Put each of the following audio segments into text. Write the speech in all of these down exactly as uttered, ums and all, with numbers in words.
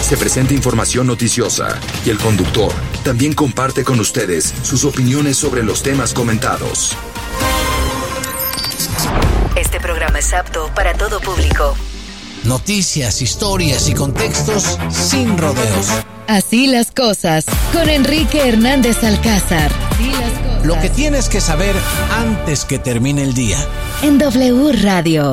Se presenta información noticiosa y el conductor también comparte con ustedes sus opiniones sobre los temas comentados. Este programa es apto para todo público. Noticias, historias y contextos sin rodeos. Así las cosas, con Enrique Hernández Alcázar. Así las cosas. Lo que tienes que saber antes que termine el día. En W Radio.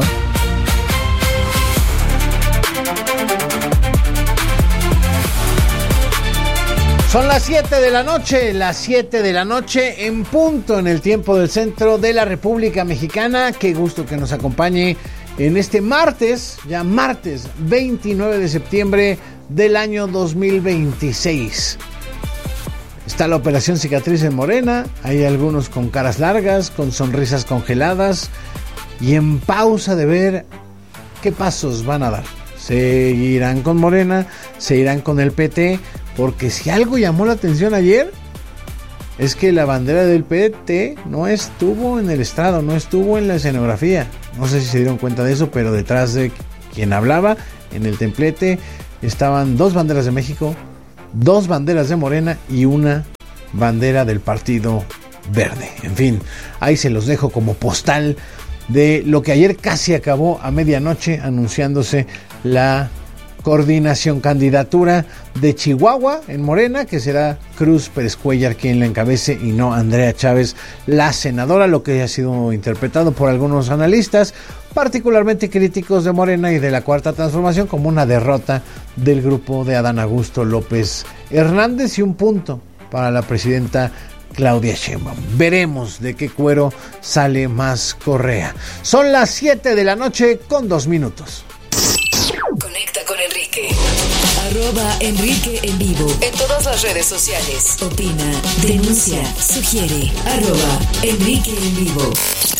Son las siete de la noche, las siete de la noche en punto en el tiempo del centro de la República Mexicana. Qué gusto que nos acompañe en este martes, ya martes veintinueve de septiembre del año dos mil veintiséis. Está la operación cicatriz en Morena, hay algunos con caras largas, con sonrisas congeladas y en pausa de ver qué pasos van a dar. Se irán con Morena, se irán con el P T, porque si algo llamó la atención ayer es que la bandera del P T no estuvo en el estrado, no estuvo en la escenografía. No sé si se dieron cuenta de eso, pero detrás de quien hablaba, en el templete, estaban dos banderas de México, dos banderas de Morena y una bandera del Partido Verde. En fin, ahí se los dejo como postal de lo que ayer casi acabó a medianoche anunciándose la coordinación, candidatura de Chihuahua en Morena, que será Cruz Pérez Cuéllar quien la encabece y no Andrea Chávez, la senadora, lo que ha sido interpretado por algunos analistas, particularmente críticos de Morena y de la Cuarta Transformación, como una derrota del grupo de Adán Augusto López Hernández y un punto para la presidenta Claudia Sheinbaum. Veremos de qué cuero sale más correa. Son las siete de la noche con dos minutos. Conecta con Enrique. Arroba Enrique en vivo. En todas las redes sociales. Opina, denuncia, sugiere. Arroba Enrique en vivo.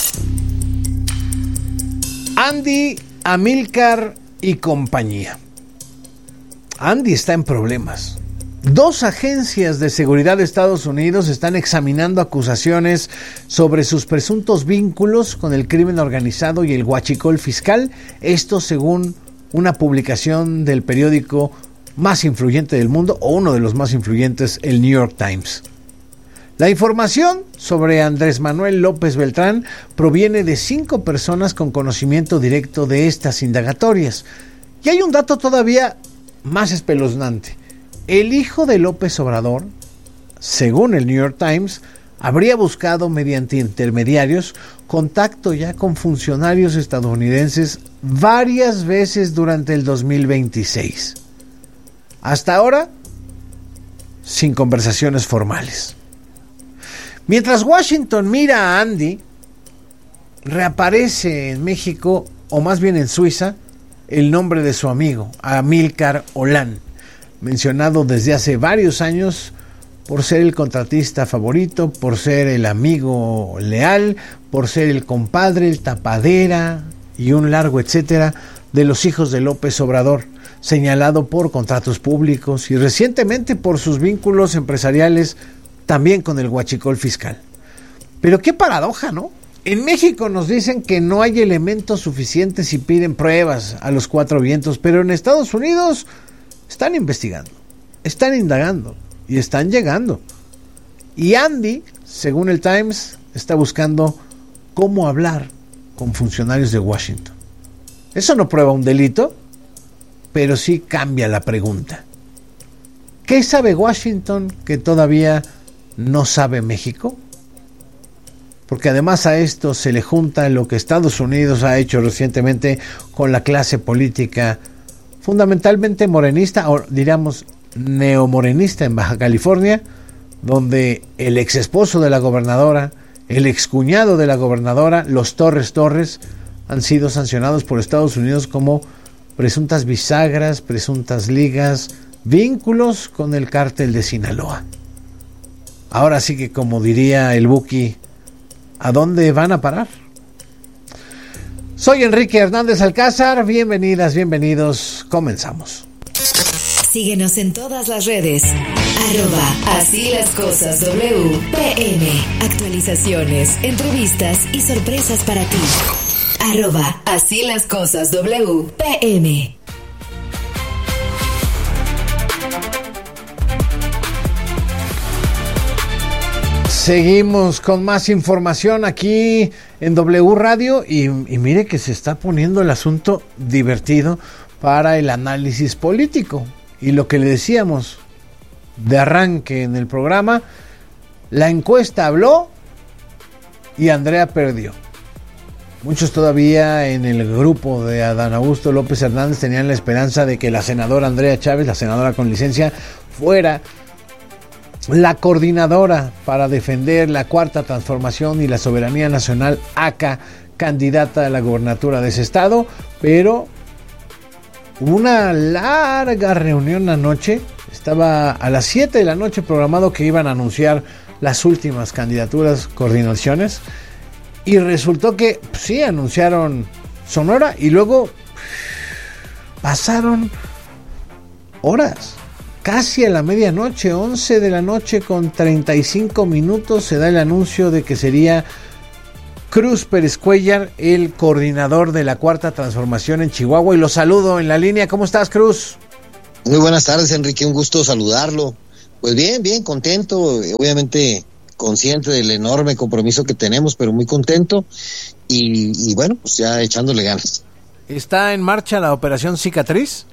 Andy, Amílcar y compañía. Andy está en problemas. Dos agencias de seguridad de Estados Unidos están examinando acusaciones sobre sus presuntos vínculos con el crimen organizado y el huachicol fiscal. Esto según una publicación del periódico más influyente del mundo, o uno de los más influyentes, el New York Times. La información sobre Andrés Manuel López Beltrán proviene de cinco personas con conocimiento directo de estas indagatorias. Y hay un dato todavía más espeluznante. El hijo de López Obrador, según el New York Times, habría buscado mediante intermediarios contacto ya con funcionarios estadounidenses varias veces durante el dos mil veintiséis. Hasta ahora, sin conversaciones formales. Mientras Washington mira a Andy, reaparece en México, o más bien en Suiza, el nombre de su amigo, Amílcar Olán, mencionado desde hace varios años por ser el contratista favorito, por ser el amigo leal, por ser el compadre, el tapadera y un largo etcétera de los hijos de López Obrador, señalado por contratos públicos y recientemente por sus vínculos empresariales también con el huachicol fiscal. Pero qué paradoja, ¿no? En México nos dicen que no hay elementos suficientes y piden pruebas a los cuatro vientos, pero en Estados Unidos están investigando, están indagando y están llegando. Y Andy, según el Times, está buscando cómo hablar con funcionarios de Washington. Eso no prueba un delito, pero sí cambia la pregunta. ¿Qué sabe Washington que todavía no sabe México? Porque además a esto se le junta lo que Estados Unidos ha hecho recientemente con la clase política fundamentalmente morenista, o diríamos neomorenista en Baja California, donde el ex esposo de la gobernadora, el excuñado de la gobernadora, los Torres Torres, han sido sancionados por Estados Unidos como presuntas bisagras, presuntas ligas, vínculos con el cártel de Sinaloa. Ahora sí que, como diría el Buki, ¿a dónde van a parar? Soy Enrique Hernández Alcázar, bienvenidas, bienvenidos, comenzamos. Síguenos en todas las redes. Arroba Así las Cosas W P M. Actualizaciones, entrevistas y sorpresas para ti. Arroba Así las Cosas W P M. Seguimos con más información aquí en W Radio y, y mire que se está poniendo el asunto divertido para el análisis político. Y lo que le decíamos de arranque en el programa, la encuesta habló y Andrea perdió. Muchos todavía en el grupo de Adán Augusto López Hernández tenían la esperanza de que la senadora Andrea Chávez, la senadora con licencia, fuera la coordinadora para defender la Cuarta Transformación y la soberanía nacional, A C A, candidata a la gobernatura de ese estado, pero hubo una larga reunión anoche, estaba a las siete de la noche programado que iban a anunciar las últimas candidaturas, coordinaciones, y resultó que sí, anunciaron Sonora y luego pasaron horas. Casi a la medianoche, once de la noche con treinta y cinco minutos, se da el anuncio de que sería Cruz Pérez Cuéllar el coordinador de la Cuarta Transformación en Chihuahua. Y lo saludo en la línea. ¿Cómo estás, Cruz? Muy buenas tardes, Enrique. Un gusto saludarlo. Pues bien, bien, contento. Obviamente consciente del enorme compromiso que tenemos, pero muy contento. Y, y bueno, pues ya echándole ganas. ¿Está en marcha la operación Cicatriz?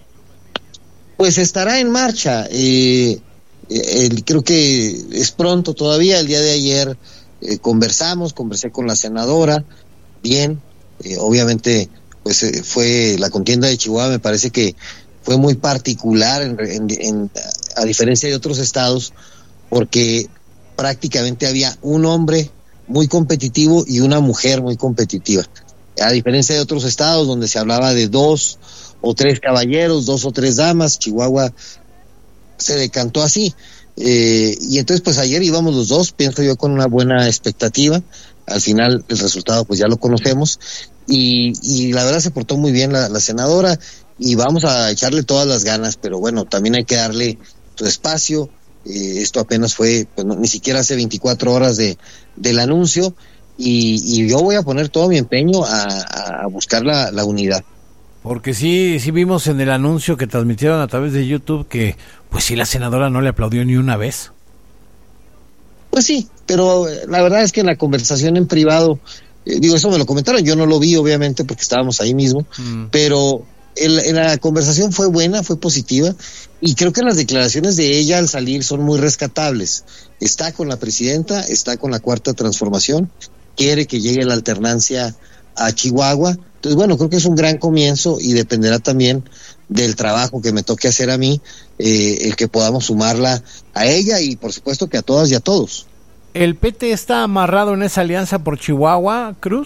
Pues estará en marcha, eh, eh, creo que es pronto todavía. El día de ayer eh, conversamos, conversé con la senadora, bien, eh, obviamente pues eh, fue la contienda de Chihuahua, me parece que fue muy particular en, en, en, a diferencia de otros estados, porque prácticamente había un hombre muy competitivo y una mujer muy competitiva, a diferencia de otros estados donde se hablaba de dos o tres caballeros, dos o tres damas. Chihuahua se decantó así, eh, y entonces pues ayer íbamos los dos, pienso yo, con una buena expectativa. Al final el resultado pues ya lo conocemos, y, y la verdad se portó muy bien la, la senadora, y vamos a echarle todas las ganas, pero bueno, también hay que darle su espacio. Eh, esto apenas fue, pues no, ni siquiera hace veinticuatro horas de del anuncio, y, y yo voy a poner todo mi empeño a, a buscar la, la unidad. Porque sí, sí vimos en el anuncio que transmitieron a través de YouTube que, pues sí, la senadora no le aplaudió ni una vez. Pues sí, pero la verdad es que en la conversación en privado, eh, digo, eso me lo comentaron, yo no lo vi obviamente porque estábamos ahí mismo, mm. pero el, en la conversación fue buena, fue positiva, y creo que las declaraciones de ella al salir son muy rescatables. Está con la presidenta, está con la Cuarta Transformación, quiere que llegue la alternancia a Chihuahua. Entonces, bueno, creo que es un gran comienzo, y dependerá también del trabajo que me toque hacer a mí, eh, el que podamos sumarla a ella y por supuesto que a todas y a todos. ¿El P T está amarrado en esa alianza por Chihuahua, Cruz?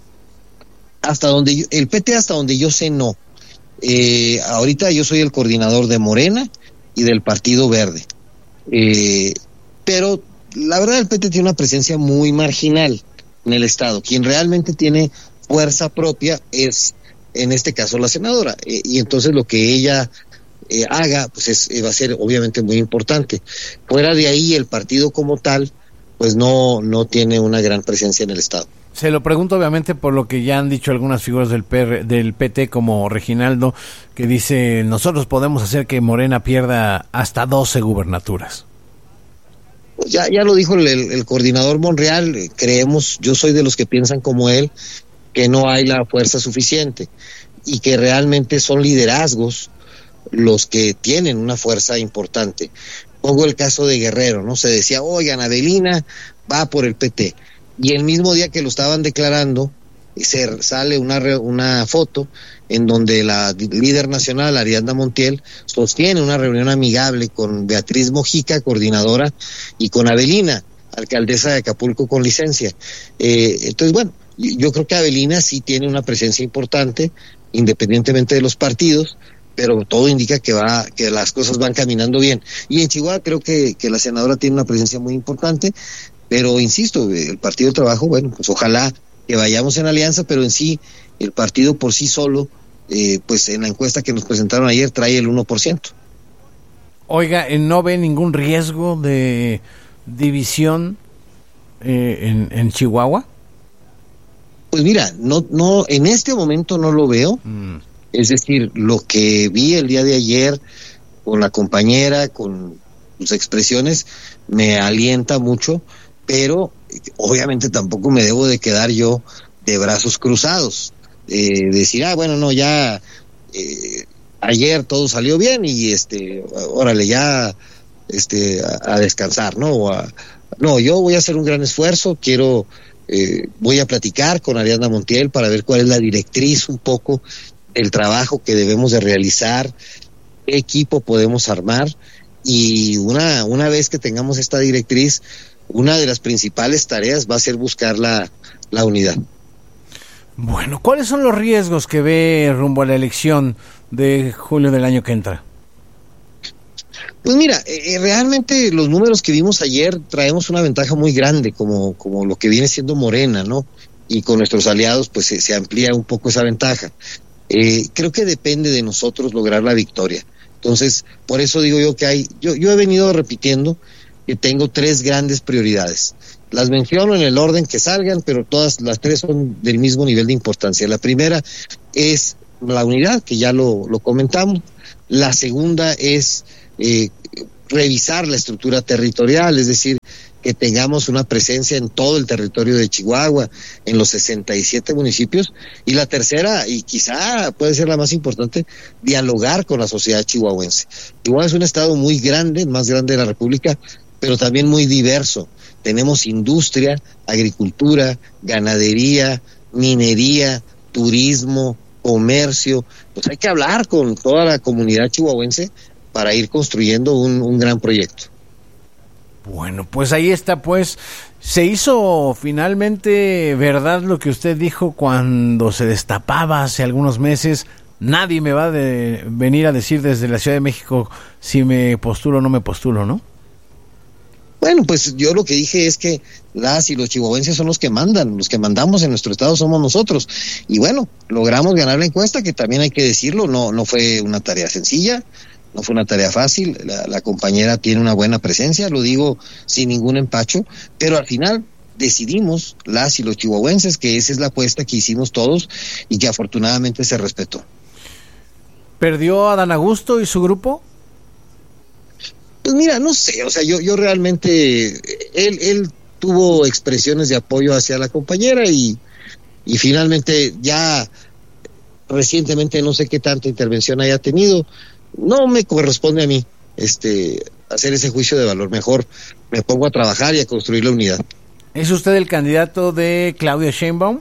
Hasta donde yo, el P T hasta donde yo sé no. Eh, ahorita yo soy el coordinador de Morena y del Partido Verde. Eh, pero la verdad el P T tiene una presencia muy marginal en el estado. Quien realmente tiene fuerza propia es, en este caso, la senadora, eh, y entonces lo que ella eh, haga pues es, eh, va a ser obviamente muy importante. Fuera de ahí, el partido como tal pues no no tiene una gran presencia en el estado. Se lo pregunto obviamente por lo que ya han dicho algunas figuras del P R, del P T, como Reginaldo, que dice: nosotros podemos hacer que Morena pierda hasta doce gubernaturas. Pues ya ya lo dijo el, el, el coordinador Monreal. eh, creemos, yo soy de los que piensan como él, que no hay la fuerza suficiente y que realmente son liderazgos los que tienen una fuerza importante. Pongo el caso de Guerrero, ¿no? Se decía, oigan, Avelina va por el P T, y el mismo día que lo estaban declarando, se sale una, una foto en donde la líder nacional, Ariadna Montiel, sostiene una reunión amigable con Beatriz Mojica, coordinadora, y con Avelina, alcaldesa de Acapulco con licencia. Eh, entonces, bueno, yo creo que Avelina sí tiene una presencia importante, independientemente de los partidos, pero todo indica que va, que las cosas van caminando bien. Y en Chihuahua creo que, que la senadora tiene una presencia muy importante, pero insisto, el Partido del Trabajo, bueno, pues ojalá que vayamos en alianza, pero en sí, el partido por sí solo, eh, pues en la encuesta que nos presentaron ayer trae el uno por ciento. Oiga, ¿no ve ningún riesgo de división eh, en, en Chihuahua? Pues mira, no, no, en este momento no lo veo. Mm. Es decir, lo que vi el día de ayer con la compañera, con sus expresiones, me alienta mucho. pero obviamente tampoco me debo de quedar yo de brazos cruzados, eh, decir, ah, bueno, no, ya eh, ayer todo salió bien y este, órale, ya este, a, a descansar, ¿no? O a, no, yo voy a hacer un gran esfuerzo, quiero, eh, voy a platicar con Ariadna Montiel para ver cuál es la directriz un poco del trabajo que debemos de realizar, qué equipo podemos armar, y una, una vez que tengamos esta directriz, una de las principales tareas va a ser buscar la, la unidad. Bueno, ¿cuáles son los riesgos que ve rumbo a la elección de julio del año que entra? Pues mira, eh, realmente los números que vimos ayer traemos una ventaja muy grande, como, como lo que viene siendo Morena, ¿no? Y con nuestros aliados pues se, se amplía un poco esa ventaja. Eh, creo que depende de nosotros lograr la victoria. Entonces, por eso digo yo que hay, yo, yo he venido repitiendo que tengo tres grandes prioridades. Las menciono en el orden que salgan, pero todas las tres son del mismo nivel de importancia. La primera es la unidad, que ya lo, lo comentamos. La segunda es eh, revisar la estructura territorial, es decir, que tengamos una presencia en todo el territorio de Chihuahua, en los sesenta y siete municipios. Y la tercera, y quizá puede ser la más importante, dialogar con la sociedad chihuahuense. Chihuahua es un estado muy grande, el más grande de la República, pero también muy diverso. Tenemos industria, agricultura, ganadería, minería, turismo, comercio. Pues hay que hablar con toda la comunidad chihuahuense para ir construyendo un, un gran proyecto. Bueno, pues ahí está, pues, se hizo finalmente verdad lo que usted dijo cuando se destapaba hace algunos meses. Nadie me va a de venir a decir desde la Ciudad de México si me postulo o no me postulo, ¿no? Bueno, pues yo lo que dije es que las y los chihuahuenses son los que mandan, los que mandamos en nuestro estado somos nosotros. Y bueno, logramos ganar la encuesta, que también hay que decirlo, no, no fue una tarea sencilla. No fue una tarea fácil, la, la compañera tiene una buena presencia, lo digo sin ningún empacho, pero al final decidimos, las y los chihuahuenses, que esa es la apuesta que hicimos todos y que afortunadamente se respetó. ¿Perdió Adán Augusto y su grupo? Pues mira, no sé, o sea, yo, yo realmente, él, él tuvo expresiones de apoyo hacia la compañera y, y finalmente ya recientemente no sé qué tanta intervención haya tenido. No me corresponde a mí este hacer ese juicio de valor. Mejor me pongo a trabajar y a construir la unidad. ¿Es usted el candidato de Claudia Sheinbaum?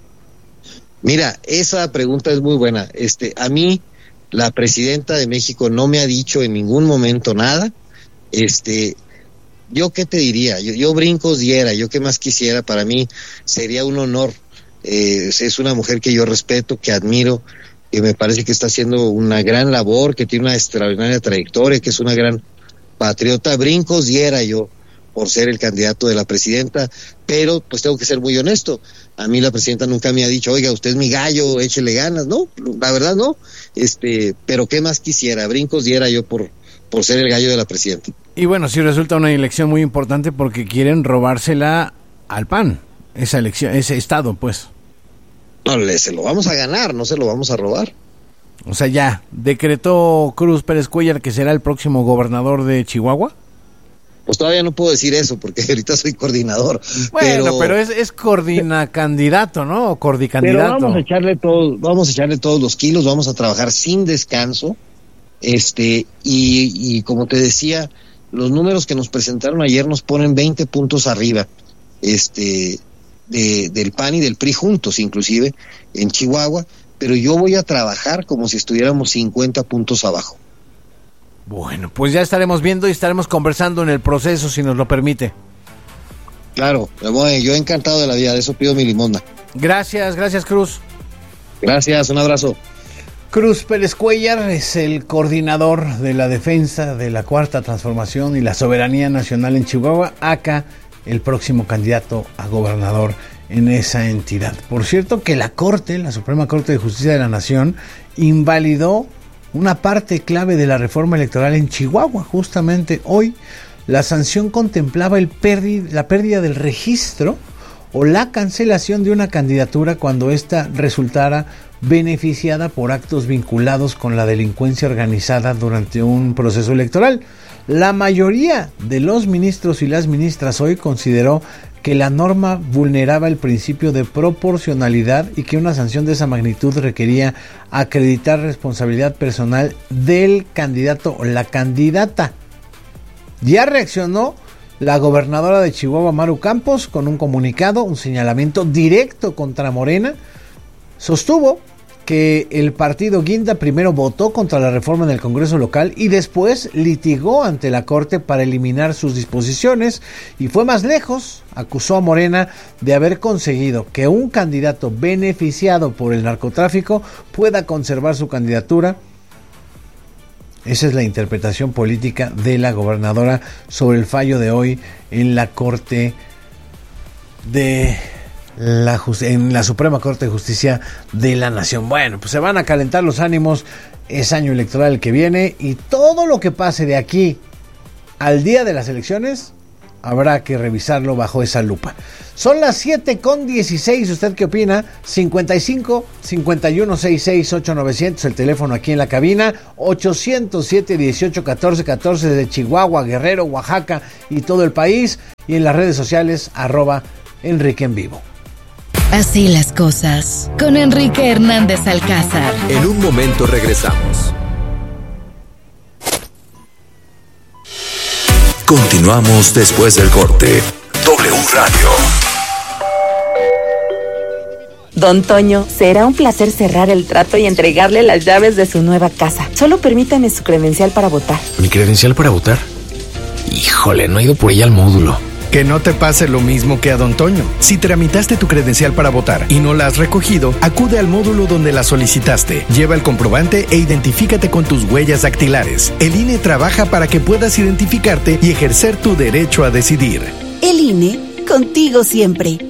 Mira, esa pregunta es muy buena. Este, a mí la presidenta de México no me ha dicho en ningún momento nada. Este, yo qué te diría, yo, yo brincos diera, yo qué más quisiera. Para mí sería un honor. Eh, es una mujer que yo respeto, que admiro, que me parece que está haciendo una gran labor, que tiene una extraordinaria trayectoria, que es una gran patriota. Brincos diera yo por ser el candidato de la presidenta, pero pues tengo que ser muy honesto. A mí la presidenta nunca me ha dicho, oiga, usted es mi gallo, échele ganas. No, la verdad no. Este, pero qué más quisiera, brincos diera yo por, por ser el gallo de la presidenta. Y bueno, sí resulta una elección muy importante porque quieren robársela al P A N, esa elección, ese estado, pues. No, le, se lo vamos a ganar, no se lo vamos a robar. O sea, ya, ¿decretó Cruz Pérez Cuéllar que será el próximo gobernador de Chihuahua? Pues todavía no puedo decir eso, porque ahorita soy coordinador. Bueno, pero, pero es, es coordina candidato, ¿no? O cordicandidato. Pero vamos a echarle todo, vamos a echarle todos los kilos, vamos a trabajar sin descanso. Este, y, y como te decía, los números que nos presentaron ayer nos ponen veinte puntos arriba. Este... De, del P A N y del P R I juntos, inclusive en Chihuahua, pero yo voy a trabajar como si estuviéramos cincuenta puntos abajo. Bueno, pues ya estaremos viendo y estaremos conversando en el proceso, si nos lo permite. Claro, yo encantado de la vida, de eso pido mi limosna. Gracias, gracias Cruz. Gracias, un abrazo. Cruz Pérez Cuéllar es el coordinador de la defensa de la Cuarta Transformación y la Soberanía Nacional en Chihuahua, acá el próximo candidato a gobernador en esa entidad. Por cierto que la Corte, la Suprema Corte de Justicia de la Nación, invalidó una parte clave de la reforma electoral en Chihuahua. Justamente hoy la sanción contemplaba el pérdida, la pérdida del registro o la cancelación de una candidatura cuando ésta resultara beneficiada por actos vinculados con la delincuencia organizada durante un proceso electoral. La mayoría de los ministros y las ministras hoy consideró que la norma vulneraba el principio de proporcionalidad y que una sanción de esa magnitud requería acreditar responsabilidad personal del candidato o la candidata. Ya reaccionó la gobernadora de Chihuahua, Maru Campos, con un comunicado, un señalamiento directo contra Morena. Sostuvo que el partido Guinda primero votó contra la reforma en el Congreso local y después litigó ante la Corte para eliminar sus disposiciones, y fue más lejos, acusó a Morena de haber conseguido que un candidato beneficiado por el narcotráfico pueda conservar su candidatura. Esa es la interpretación política de la gobernadora sobre el fallo de hoy en la Corte de la en la Suprema Corte de Justicia de la Nación. Bueno, pues se van a calentar los ánimos, es año electoral el que viene, y todo lo que pase de aquí al día de las elecciones habrá que revisarlo bajo esa lupa. Son las siete con dieciséis, ¿usted qué opina? cincuenta y cinco, cincuenta y uno, sesenta y seis, ocho mil novecientos, el teléfono aquí en la cabina, ochocientos siete, dieciocho, catorce, catorce, desde Chihuahua, Guerrero, Oaxaca y todo el país, y en las redes sociales, arroba Enrique en Vivo. Así las cosas, con Enrique Hernández Alcázar. En un momento regresamos. Continuamos después del corte. W Radio. Don Toño, será un placer cerrar el trato y entregarle las llaves de su nueva casa. Solo permítame su credencial para votar. ¿Mi credencial para votar? Híjole, no he ido por ella al módulo. Que no te pase lo mismo que a Don Toño. Si tramitaste tu credencial para votar y no la has recogido, acude al módulo donde la solicitaste. Lleva el comprobante e identifícate con tus huellas dactilares. El I N E trabaja para que puedas identificarte y ejercer tu derecho a decidir. El I N E, contigo siempre.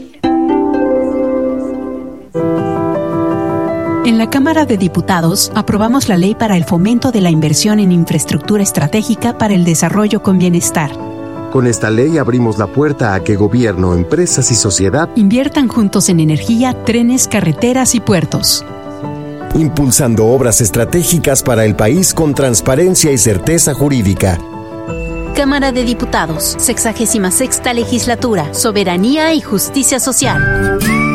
En la Cámara de Diputados aprobamos la ley para el fomento de la inversión en infraestructura estratégica para el desarrollo con bienestar. Con esta ley abrimos la puerta a que gobierno, empresas y sociedad inviertan juntos en energía, trenes, carreteras y puertos. Impulsando obras estratégicas para el país con transparencia y certeza jurídica. Cámara de Diputados, sexagésima sexta legislatura, soberanía y justicia social.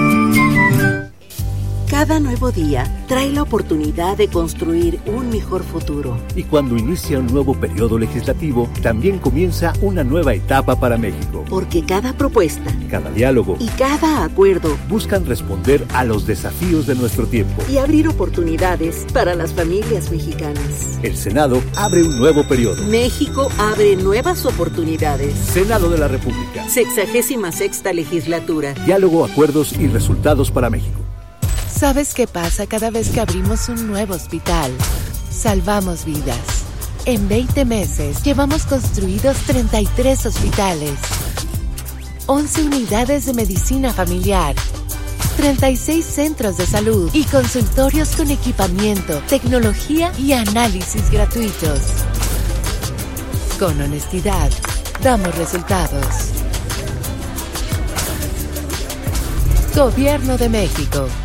Cada nuevo día trae la oportunidad de construir un mejor futuro. Y cuando inicia un nuevo periodo legislativo, también comienza una nueva etapa para México. Porque cada propuesta, cada diálogo y cada acuerdo buscan responder a los desafíos de nuestro tiempo y abrir oportunidades para las familias mexicanas. El Senado abre un nuevo periodo. México abre nuevas oportunidades. Senado de la República. Sexagésima sexta legislatura. Diálogo, acuerdos y resultados para México. ¿Sabes qué pasa cada vez que abrimos un nuevo hospital? Salvamos vidas. En veinte meses llevamos construidos treinta y tres hospitales, once unidades de medicina familiar, treinta y seis centros de salud y consultorios con equipamiento, tecnología y análisis gratuitos. Con honestidad, damos resultados. Gobierno de México.